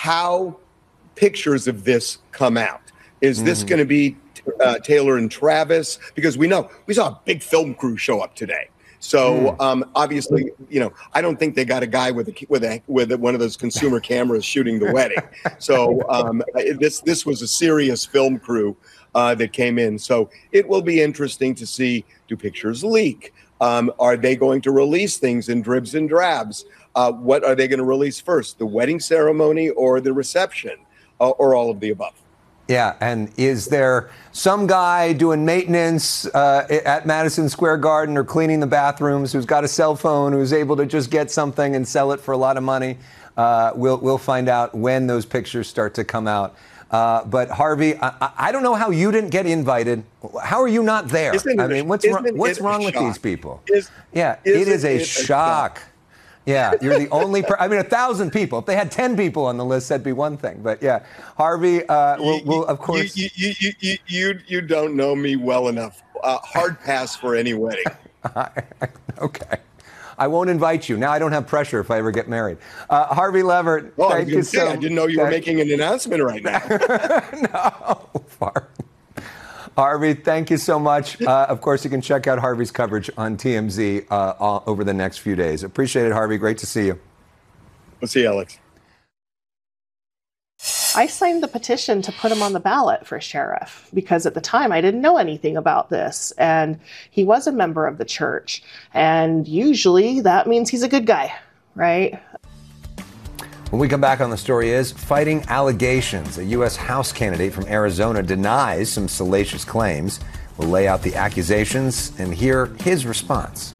how pictures of this come out. Is this going to be Taylor and Travis? Because we saw a big film crew show up today. So obviously, I don't think they got a guy with one of those consumer cameras shooting the wedding. So this was a serious film crew that came in. So it will be interesting to see, do pictures leak? Are they going to release things in dribs and drabs? What are they going to release first, the wedding ceremony or the reception, or all of the above? Yeah, and is there some guy doing maintenance at Madison Square Garden or cleaning the bathrooms who's got a cell phone, who's able to just get something and sell it for a lot of money? We'll find out when those pictures start to come out. But Harvey, I don't know how you didn't get invited. How are you not there? What's wrong with these people? It is a shock. Yeah, you're the only 1,000 people. If they had 10 people on the list, that'd be one thing. But yeah, Harvey, we'll of course. You don't know me well enough. Hard pass for any wedding. Okay. I won't invite you. Now I don't have pressure if I ever get married. Harvey Levert, thank you so much. I didn't know you were making an announcement right now. No, far. Harvey, thank you so much. Of course, you can check out Harvey's coverage on TMZ over the next few days. Appreciate it, Harvey. Great to see you. We'll see you, Alex. I signed the petition to put him on the ballot for sheriff because at the time I didn't know anything about this. And he was a member of the church. And usually that means he's a good guy, right? When we come back on the story is fighting allegations. A U.S. House candidate from Arizona denies some salacious claims. We'll lay out the accusations and hear his response.